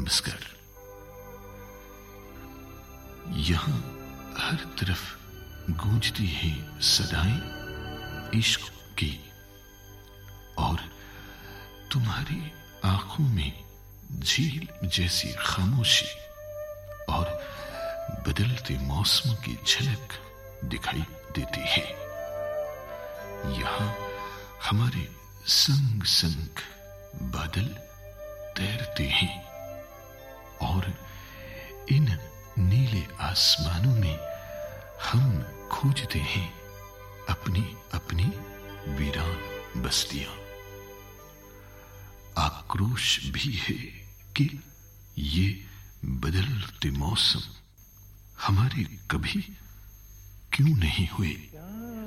नमस्कार। यहां हर तरफ गूंजती है सदाएं इश्क की, और तुम्हारी आंखों में झील जैसी खामोशी और बदलते मौसम की झलक दिखाई देती है। यहां हमारे संग संग बादल तैरते हैं और इन नीले आसमानों में हम खोजते हैं अपनी अपनी वीरान बस्तियां। आक्रोश भी है कि ये बदलते मौसम हमारे कभी क्यों नहीं हुए।